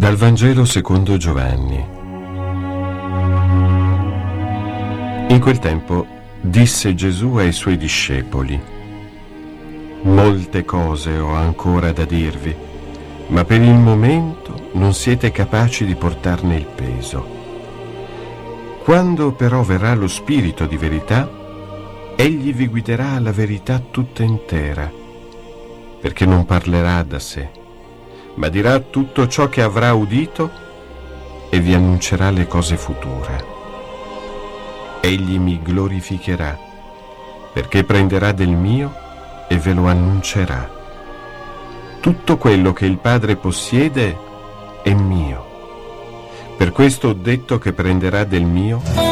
Dal Vangelo secondo Giovanni. In quel tempo disse Gesù ai suoi discepoli: molte cose ho ancora da dirvi, ma per il momento non siete capaci di portarne il peso. Quando però verrà lo Spirito di verità, egli vi guiderà alla verità tutta intera, perché non parlerà da sé, ma dirà tutto ciò che avrà udito e vi annuncerà le cose future. Egli mi glorificherà, perché prenderà del mio e ve lo annuncerà. Tutto quello che il Padre possiede è mio. Per questo ho detto che prenderà del mio